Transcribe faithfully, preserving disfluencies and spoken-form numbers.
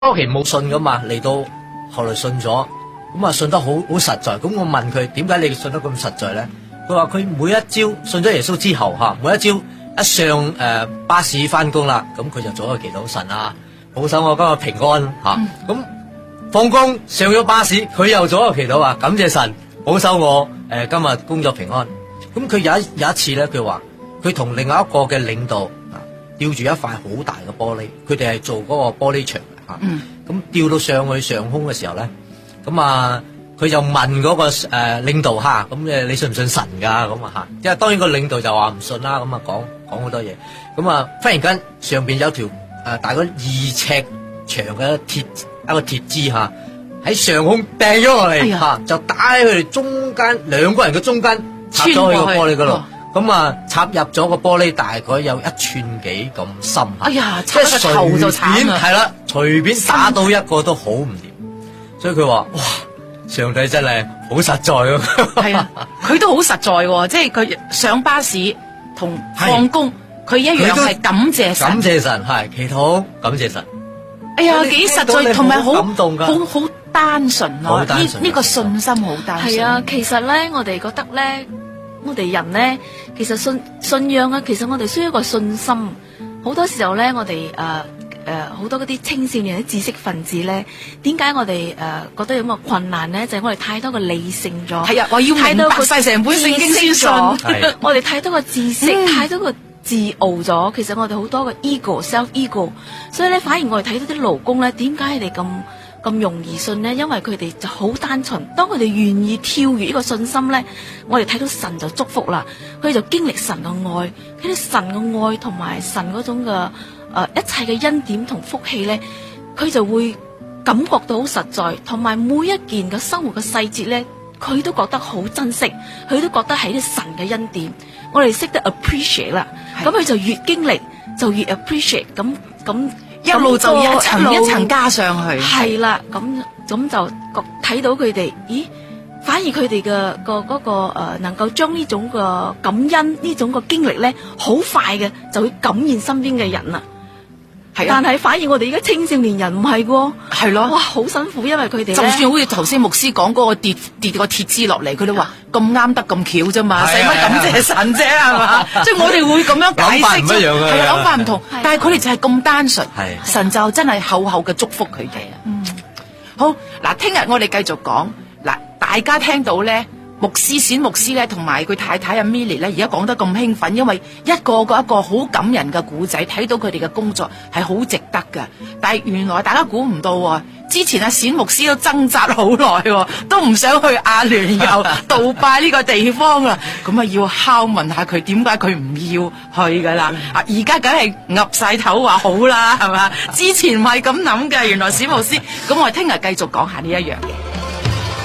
初期冇信噶嘛，嚟到後來信咗，咁啊信得好好實在。咁我問佢點解你信得咁實在咧？佢話佢每一朝信咗耶穌之後吓，每一朝一上誒、呃、巴士翻工啦，咁佢就做一個祈禱，神啊，保守我今日平安吓。咁放工上咗巴士，佢又做一個祈禱啊，感謝神保守我誒、呃、今日工作平安。咁佢有一有一次咧，佢話佢同另外一個嘅領導啊吊住一塊好大嘅玻璃，佢哋係做嗰個玻璃牆。嗯，咁吊到上去上空嘅時候咧，咁啊，佢就問嗰、那個誒、呃、領導吓，咁誒你信唔信神噶？咁啊吓，即係當然個領導就話唔信啦，咁啊講講好多嘢，咁啊忽然間上邊有條誒、呃、大概二尺長嘅鐵一個鐵枝吓，喺上空掟咗落嚟吓，就打喺佢哋中間兩個人嘅中間插咗去個玻璃嗰度。咁啊，插入咗個玻璃，大概有一寸幾咁深。 哎呀，插個頭就慘啦。 係啦，隨便打到一個都好唔掂。所以佢話：哇，上帝真係好實在咯。 係啊，佢都好實在喎，即係佢上巴士同放工，佢一樣係感謝神。 感謝神係祈禱，感謝神。 哎呀，幾實在，同埋好感動㗎， 好好單純咯。呢呢個信心好單純。 係啊，其實咧，我哋覺得咧。我哋人咧，其實信信仰啊，其實我哋需要一個信心。好多時候咧，我哋誒誒好多嗰啲青少年啲知識分子咧，點解我哋誒、呃、覺得有咁嘅困難咧？就係、是、我哋太多嘅理性咗。係啊，我要明白晒成本聖經書信。 我哋太多嘅知識，嗯、太多嘅自傲咗。其實我哋好多嘅 ego、self ego， 所以咧，反而我哋睇到啲勞工咧，點解佢哋咁咁容易信呢？因為佢哋就好單純，當佢哋願意跳越呢個信心呢，我哋睇到神就祝福啦。佢哋就經歷神嘅愛，佢哋神嘅愛同埋神嗰種嘅誒、呃、一切嘅恩典同福氣呢，佢就會感覺到好實在，同埋每一件嘅生活嘅細節呢，佢都覺得好珍惜，佢都覺得係啲神嘅恩典。我哋識得 appreciate 啦，咁佢就越經歷就越 appreciate， 咁咁。 一路就一層一層加上去， 係啦，咁咁就睇到佢哋，咦？反而佢哋嘅個嗰個誒，能夠將呢種嘅感恩呢種嘅經歷咧，好快嘅就會感染身邊嘅人啦。係啊，但係反而我哋而家青少年人唔係喎，係咯，哇，好辛苦，因為佢哋就算好似頭先牧師講嗰個跌跌個鐵枝落嚟，佢都話咁啱得咁巧啫嘛，使乜感謝神啫係嘛？即係我哋會咁樣解釋啫，係啊，諗法唔同，但係佢哋就係咁單純，神就真係厚厚嘅祝福佢哋啊。嗯，好嗱，聽日我哋繼續講嗱，大家聽到咧。牧師冼牧師咧，同埋佢太太阿 Milly 咧，而家講得咁興奮，因為一個個一個好感人嘅古仔，睇到佢哋嘅工作係好值得噶。但係原來大家估唔到，之前阿冼牧師都掙扎好耐，都唔想去阿聯酋杜拜呢個地方啊。咁啊，要拷問下佢點解佢唔要去噶啦？啊，而家梗係岌晒頭話好啦，係嘛？之前唔係咁諗嘅，原來冼牧師。咁我哋聽日繼續講下呢一樣嘢。